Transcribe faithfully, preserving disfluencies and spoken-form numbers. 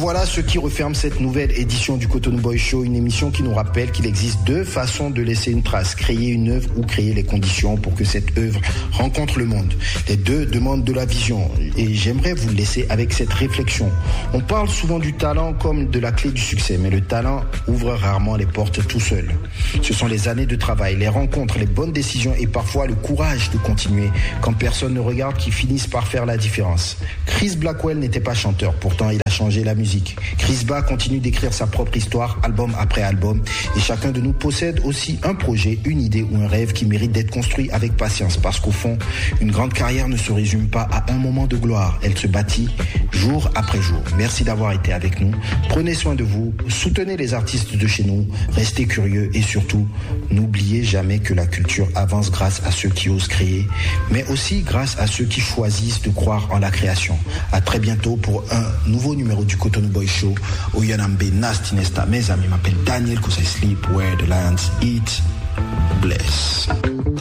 voilà ce qui referme cette nouvelle édition du Cotonou Boy Show, une émission qui nous rappelle qu'il existe deux façons de laisser une trace, créer une œuvre ou créer les conditions pour que cette œuvre rencontre le monde. Les deux demandent de la vision et j'aimerais vous laisser avec cette réflexion. On parle souvent du talent comme de la clé du succès, mais le talent ouvre rarement les portes tout seul. Ce sont les années de travail, les rencontres, les bonnes décisions et parfois le courage de continuer quand personne ne regarde qui finissent par faire la différence. Chris Blackwell n'était pas chanteur, pourtant il a changé la musique. Chris Ba continue d'écrire sa propre histoire, album après album, et chacun de nous possède aussi un projet, une idée ou un rêve qui mérite d'être construit avec patience, parce qu'au fond, une grande carrière ne se résume pas à un moment de gloire, elle se bâtit jour après jour. Merci d'avoir été avec nous, prenez soin de vous, soutenez les artistes de chez nous, restez curieux et surtout, n'oubliez jamais que la culture avance grâce à ceux qui osent créer, mais aussi grâce à ceux qui choisissent de croire en la création. À très bientôt pour un nouveau numéro du Cotonou Boy Show. Oyanambe Nasty Nesta. Mes amis m'appellent Daniel, cause I sleep where the lions eat. Bless.